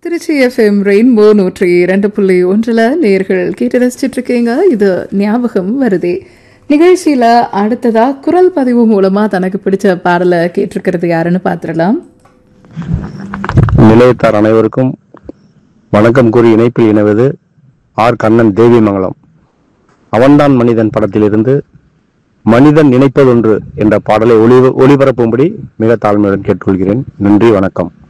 Trichy FM rainbow 102.1 நேர்கள் கேட்டு ரசிச்சிட்டு இருக்கீங்க. இது ஞாபகம் வருதே நிகழ்ச்சியில அடுத்ததா குரல் பதிவு மூலமா தனக்கு பிடிச்ச பாடலை கேட்டிருக்கிறது யாருன்னு பாத்துடலாம். நிலையத்தார் அனைவருக்கும் வணக்கம் கூறி இணைப்பில் இணைவது ஆர் கண்ணன் தேவிமங்கலம். அவன்தான் மனிதன் படத்திலிருந்து மனிதன் நினைப்பதொன்று என்ற பாடலை ஒளிபரப்பும்படி மிக தாழ்மையுடன் கேட்டுக்கொள்கிறேன். நன்றி, வணக்கம்.